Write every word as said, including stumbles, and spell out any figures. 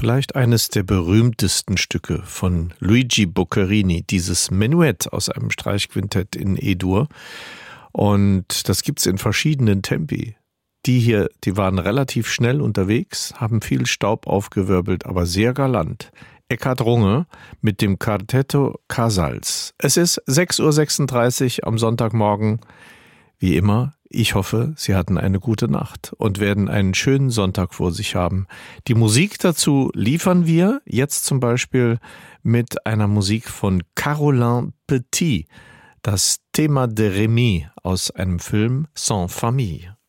Vielleicht eines der berühmtesten Stücke von Luigi Boccherini, dieses Menuett aus einem Streichquintett in E-Dur. Und das gibt's in verschiedenen Tempi. Die hier, die waren relativ schnell unterwegs, haben viel Staub aufgewirbelt, aber sehr galant. Eckhard Runge mit dem Quartetto Casals. Es ist sechs Uhr sechsunddreißig am Sonntagmorgen. Wie immer, ich hoffe, Sie hatten eine gute Nacht und werden einen schönen Sonntag vor sich haben. Die Musik dazu liefern wir jetzt zum Beispiel mit einer Musik von Caroline Petit. Das Thema de Rémy aus einem Film Sans Famille.